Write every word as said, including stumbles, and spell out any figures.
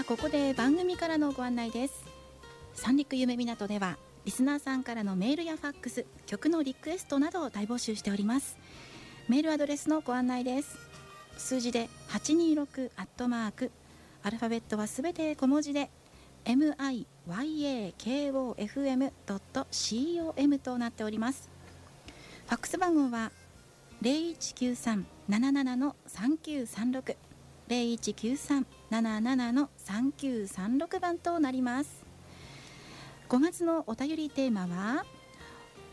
あここで番組からのご案内です。三陸夢港ではリスナーさんからのメールやファックス、曲のリクエストなどを大募集しております。メールアドレスのご案内です。数字ではちにーろくアットマーク、アルファベットはすべて小文字で エムアイワイエーケーオーエフエムドットコム となっております。ファックス番号は ゼロいちきゅうさん なななな さんきゅうさんろく ゼロいちきゅうさん なななな さんきゅうさんろく 番となります。ごがつのお便りテーマは